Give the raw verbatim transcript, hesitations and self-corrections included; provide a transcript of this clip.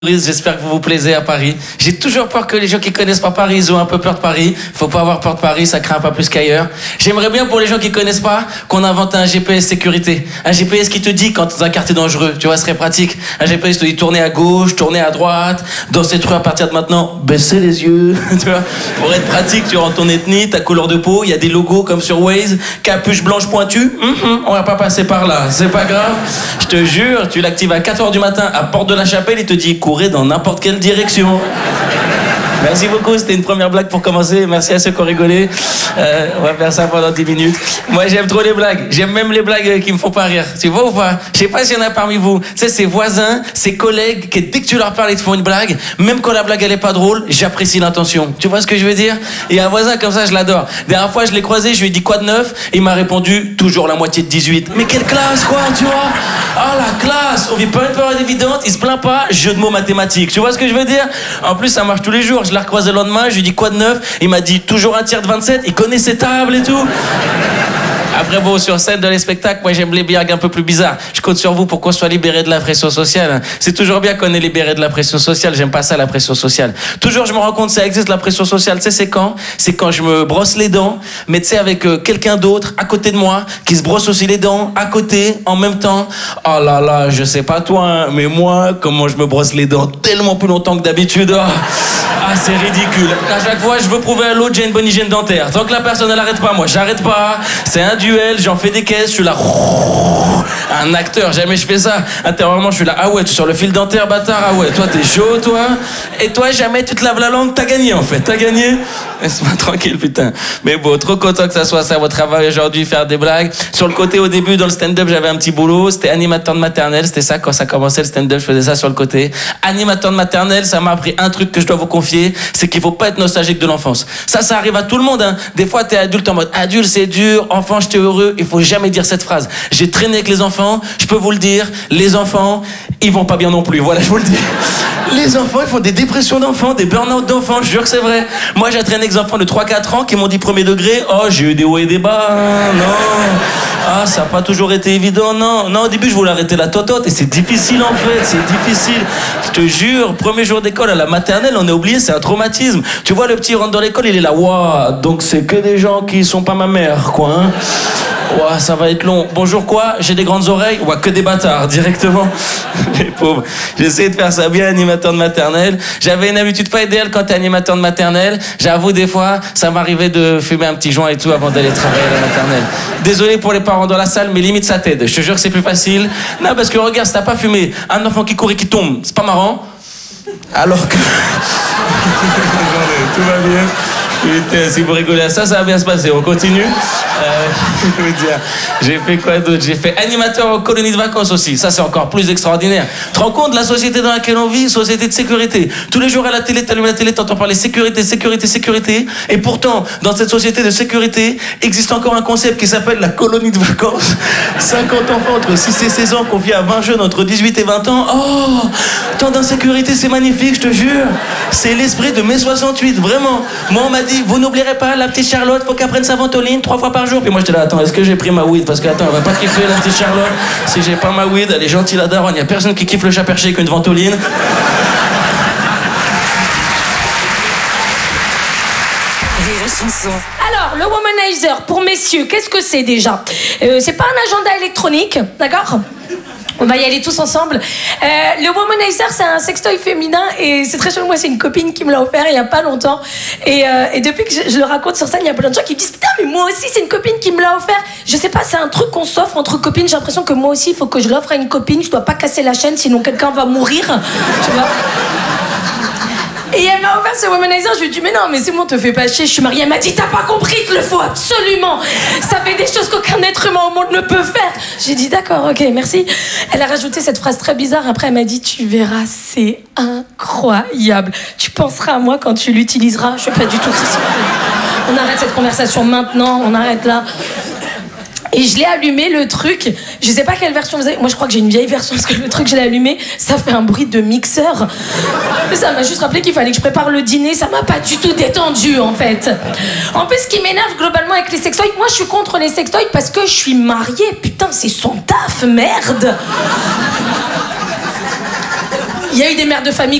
J'espère que vous vous plaisez à Paris. J'ai toujours peur que les gens qui connaissent pas Paris, ils ont un peu peur de Paris. Faut pas avoir peur de Paris, ça craint pas plus qu'ailleurs. J'aimerais bien pour les gens qui connaissent pas qu'on invente un G P S sécurité. Un G P S qui te dit quand dans un quartier dangereux, tu vois, ce serait pratique. Un G P S te dit tournez à gauche, tournez à droite, dans cette rue à partir de maintenant, baissez les yeux, tu vois. Pour être pratique, tu rentres ton ethnie, ta couleur de peau, il y a des logos comme sur Waze, capuche blanche pointue, mm-hmm, on va pas passer par là, c'est pas grave. Je te jure, tu l'actives à quatre heures du matin à Porte de la Chapelle, il te dit courez dans n'importe quelle direction. Merci beaucoup, c'était une première blague pour commencer. Merci à ceux qui ont rigolé. Euh, on va faire ça pendant dix minutes. Moi, j'aime trop les blagues. J'aime même les blagues qui me font pas rire. Tu vois ou pas? Je sais pas s'il y en a parmi vous. Tu sais, ces voisins, ces collègues, qui dès que tu leur parles, ils te font une blague. Même quand la blague, elle est pas drôle, j'apprécie l'intention. Tu vois ce que je veux dire? Il y a un voisin comme ça, je l'adore. La dernière fois, je l'ai croisé, je lui ai dit quoi de neuf? Il m'a répondu, toujours la moitié de dix-huit. Mais quelle classe, quoi, tu vois? Ah, la classe! On vit pas une période évidente, il se plaint pas, jeu de mots mathématiques. Tu vois ce que je veux dire? En plus, ça marche tous les jours. Je l'ai recroisé le lendemain, je lui ai dit quoi de neuf? Il m'a dit toujours un tiers de vingt-sept, il connaît ses tables et tout. Après bon, sur scène de les spectacles, moi j'aime les blagues un peu plus bizarres. Je compte sur vous pour qu'on soit libéré de la pression sociale. C'est toujours bien qu'on est libéré de la pression sociale, j'aime pas ça la pression sociale. Toujours je me rends compte que ça existe la pression sociale, tu sais c'est quand? C'est quand je me brosse les dents, mais tu sais avec euh, quelqu'un d'autre à côté de moi, qui se brosse aussi les dents, à côté, en même temps. Oh là là, je sais pas toi, hein, mais moi, comment je me brosse les dents tellement plus longtemps que d'habitude. Oh. Ah, c'est ridicule. À chaque fois, je veux prouver à l'autre, j'ai une bonne hygiène dentaire. Tant que la personne, elle arrête pas, moi, j'arrête pas. C'est un duel, j'en fais des caisses, je suis là. Un acteur, jamais je fais ça. Intérieurement, je suis là. Ah ouais, tu es sur le fil dentaire, bâtard. Ah ouais, toi, t'es chaud, toi. Et toi, jamais tu te laves la langue, t'as gagné, en fait. T'as gagné. Laisse-moi tranquille, putain. Mais bon, trop content que ça soit ça, votre travail aujourd'hui, faire des blagues. Sur le côté, au début, dans le stand-up, j'avais un petit boulot. C'était animateur de maternelle. C'était ça, quand ça commençait le stand-up, je faisais ça sur le côté. Animateur de maternelle, ça m'a appris un truc que je dois vous confier, c'est qu'il faut pas être nostalgique de l'enfance. Ça, ça arrive à tout le monde, hein. Des fois, t'es adulte en mode adulte, c'est dur, enfant, j'étais heureux. Il faut jamais dire cette phrase. J'ai traîné avec les enfants, je peux vous le dire, les enfants, ils vont pas bien non plus. Voilà, je vous le dis. Les enfants, ils font des dépressions d'enfants, des burn-out d'enfants, je jure que c'est vrai. Moi, j'ai traîné avec des enfants de trois quatre ans qui m'ont dit premier degré, oh, j'ai eu des hauts et des bas, hein, non. Ah, ça a pas toujours été évident, non. Non, au début, je voulais arrêter la totote et c'est difficile en fait, c'est difficile. Je te jure, premier jour d'école à la maternelle, on a oublié, c'est un traumatisme. Tu vois, le petit rentre dans l'école, il est là, waouh, donc c'est que des gens qui sont pas ma mère, quoi, hein. Ouah, ça va être long. Bonjour quoi? J'ai des grandes oreilles? Ouah, que des bâtards, directement. Les pauvres. J'essaie de faire ça bien, animateur de maternelle. J'avais une habitude pas idéale quand t'es animateur de maternelle. J'avoue, des fois, ça m'arrivait de fumer un petit joint et tout avant d'aller travailler à la maternelle. Désolé pour les parents dans la salle, mais limite ça t'aide. Je te jure que c'est plus facile. Non, parce que regarde, si t'as pas fumé, un enfant qui court et qui tombe, c'est pas marrant. Alors que... Tout va bien. Putain, si vous rigolez à ça, ça va bien se passer. On continue. Euh, je vais vous dire, j'ai fait quoi d'autre? J'ai fait animateur en colonie de vacances aussi. Ça, c'est encore plus extraordinaire. Tu te rends compte de la société dans laquelle on vit? Société de sécurité. Tous les jours à la télé, t'allumes la télé, t'entends parler sécurité, sécurité, sécurité. Et pourtant, dans cette société de sécurité, existe encore un concept qui s'appelle la colonie de vacances. cinquante enfants entre six et seize ans confiés à vingt jeunes entre dix-huit et vingt ans. Oh, tant d'insécurité, c'est magnifique, je te jure. C'est l'esprit de mai soixante-huit, vraiment. Moi, on m'a dit, vous n'oublierez pas la petite Charlotte, faut qu'elle prenne sa ventoline trois fois par jour. Puis moi, j'étais là, attends, est-ce que j'ai pris ma weed? Parce que, attends, elle va pas kiffer la petite Charlotte. Si j'ai pas ma weed, elle est gentille, la daronne. Y a personne qui kiffe le chat perché qu'une ventoline. Alors, le womanizer, pour messieurs, qu'est-ce que c'est déjà? euh, C'est pas un agenda électronique, d'accord? On va y aller tous ensemble. Euh, le womanizer, c'est un sextoy féminin et c'est très chouette. Moi, c'est une copine qui me l'a offert il y a pas longtemps. Et, euh, et depuis que je, je le raconte sur scène, il y a plein de gens qui me disent putain, mais moi aussi, c'est une copine qui me l'a offert. Je sais pas, c'est un truc qu'on s'offre entre copines. J'ai l'impression que moi aussi, il faut que je l'offre à une copine. Je dois pas casser la chaîne, sinon quelqu'un va mourir. Tu vois? Et elle m'a offert ce womanizer, je lui ai dit mais non, mais c'est bon, te fais pas chier, je suis mariée. Elle m'a dit t'as pas compris qu'il le faut absolument. Ça fait des choses qu'aucun être humain au monde ne peut faire. J'ai dit d'accord, ok, merci. Elle a rajouté cette phrase très bizarre. Après elle m'a dit tu verras, c'est incroyable. Tu penseras à moi quand tu l'utiliseras. Je suis pas du tout ici. On arrête cette conversation maintenant, on arrête là. Et je l'ai allumé, le truc. Je sais pas quelle version vous avez. Moi, je crois que j'ai une vieille version parce que le truc, je l'ai allumé. Ça fait un bruit de mixeur. Mais ça m'a juste rappelé qu'il fallait que je prépare le dîner. Ça m'a pas du tout détendu, en fait. En plus, ce qui m'énerve globalement avec les sextoys, moi, je suis contre les sextoys parce que je suis mariée. Putain, c'est son taf, merde. Il y a eu des mères de famille